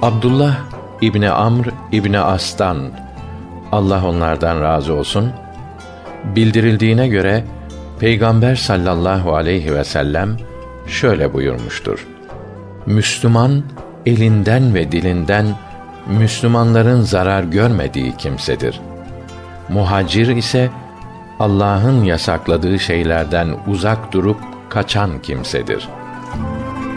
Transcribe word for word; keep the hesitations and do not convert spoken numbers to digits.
Abdullah İbni Amr İbni As'tan, Allah onlardan razı olsun, bildirildiğine göre Peygamber sallallahu aleyhi ve sellem şöyle buyurmuştur: Müslüman, elinden ve dilinden Müslümanların zarar görmediği kimsedir. Muhacir ise Allah'ın yasakladığı şeylerden uzak durup kaçan kimsedir.